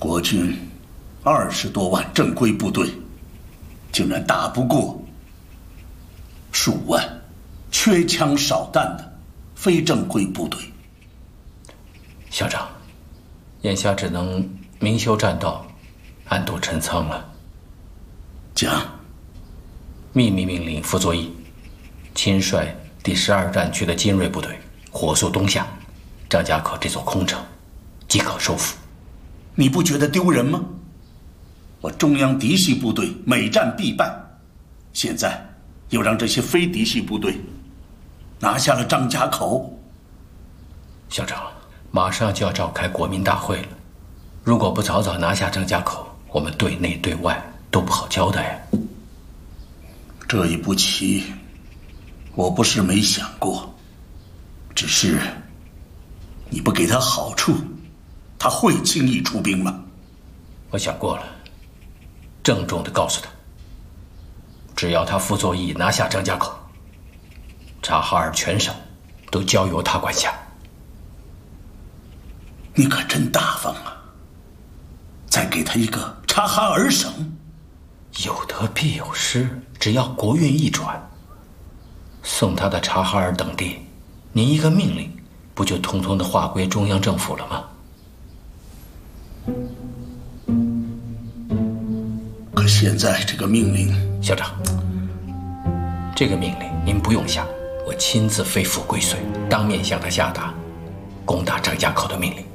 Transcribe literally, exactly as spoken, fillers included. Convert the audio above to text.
国军二十多万正规部队，竟然打不过数万缺枪少弹的非正规部队。 校长，眼下只能明修栈道，暗度陈仓了。 讲。 秘密命令傅作义亲率第十二战区的精锐部队火速东下，张家口这座空城即可收复。 你不觉得丢人吗？我中央嫡系部队每战必败，现在又让这些非嫡系部队拿下了张家口。 校长，马上就要召开国民大会了，如果不早早拿下张家口，我们对内对外都不好交代啊。 这一步棋，我不是没想过，只是你不给他好处，他会轻易出兵吗？ 我想过了，郑重地告诉他，只要他傅作义拿下张家口，察哈尔全省都交由他管辖。 你可真大方啊！再给他一个察哈尔省。 有得必有失，只要国运一转，送他的察哈尔等地，您一个命令，不就通通的划归中央政府了吗？ 可现在这个命令， 校长，这个命令您不用下，我亲自飞赴归绥，当面向他下达攻打张家口的命令。